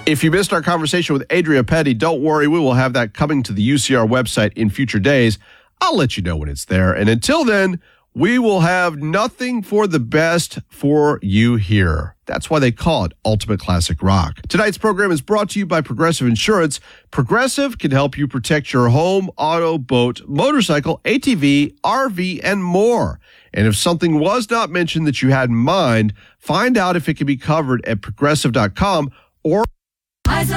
If you missed our conversation with Adria Petty, don't worry. We will have that coming to the UCR website in future days. I'll let you know when it's there. And until then, we will have nothing for the best for you here. That's why they call it Ultimate Classic Rock. Tonight's program is brought to you by Progressive Insurance. Progressive can help you protect your home, auto, boat, motorcycle, ATV, RV, and more. And if something was not mentioned that you had in mind, find out if it can be covered at progressive.com or Eyes